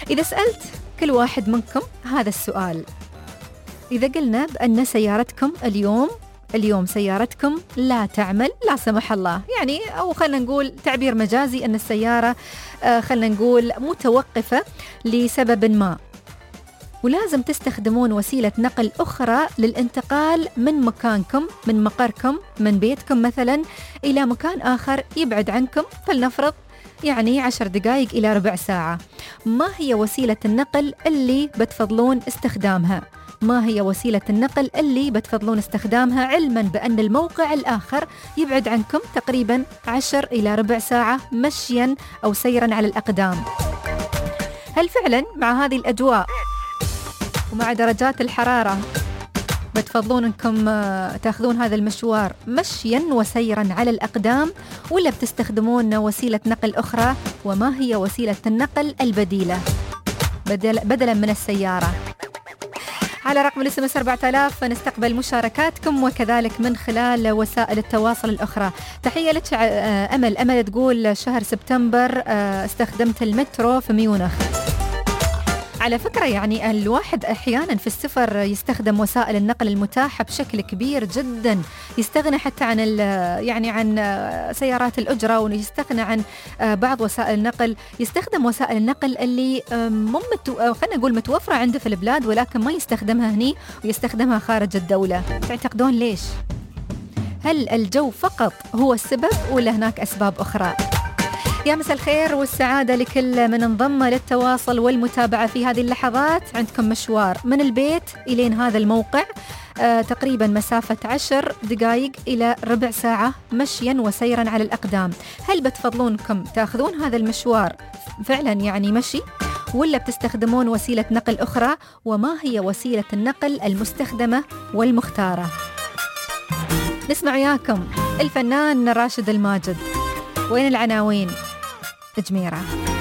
إذا سألت كل واحد منكم هذا السؤال، إذا قلنا بأن سيارتكم اليوم سيارتكم لا تعمل لا سمح الله، يعني أو خلنا نقول تعبير مجازي أن السيارة خلنا نقول متوقفة لسبب ما، ولازم تستخدمون وسيلة نقل أخرى للانتقال من مكانكم، من مقركم، من بيتكم مثلا إلى مكان آخر يبعد عنكم، فلنفرض يعني 10 دقائق إلى ربع ساعة. ما هي وسيلة النقل اللي بتفضلون استخدامها؟ ما هي وسيلة النقل اللي بتفضلون استخدامها علما بأن الموقع الآخر يبعد عنكم تقريبا 10 إلى ربع ساعة مشيا أو سيرا على الأقدام؟ هل فعلا مع هذه الأجواء ومع درجات الحرارة بتفضلون أنكم تأخذون هذا المشوار مشيا وسيرا على الأقدام، ولا بتستخدمون وسيلة نقل أخرى؟ وما هي وسيلة النقل البديلة بدلا من السيارة؟ على رقم الاس 4000 نستقبل مشاركاتكم، وكذلك من خلال وسائل التواصل الأخرى. تحية لك أمل تقول شهر سبتمبر استخدمت المترو في ميونخ. على فكرة يعني الواحد أحيانا في السفر يستخدم وسائل النقل المتاحة بشكل كبير جدا، يستغنى حتى عن يعني عن سيارات الأجرة، ويستغنى عن بعض وسائل النقل، يستخدم وسائل النقل اللي خلينا نقول متوفرة عنده في البلاد ولكن ما يستخدمها هني ويستخدمها خارج الدولة. تعتقدون ليش؟ هل الجو فقط هو السبب ولا هناك أسباب أخرى؟ يا مساء الخير والسعادة لكل من انضم للتواصل والمتابعة في هذه اللحظات. عندكم مشوار من البيت إلين هذا الموقع تقريبا مسافة 10 دقائق إلى ربع ساعة مشيا وسيرا على الأقدام. هل بتفضلونكم تأخذون هذا المشوار فعلا يعني مشي، ولا بتستخدمون وسيلة نقل أخرى؟ وما هي وسيلة النقل المستخدمة والمختارة؟ نسمع وياكم الفنان راشد الماجد. وين العناوين؟ جميرة.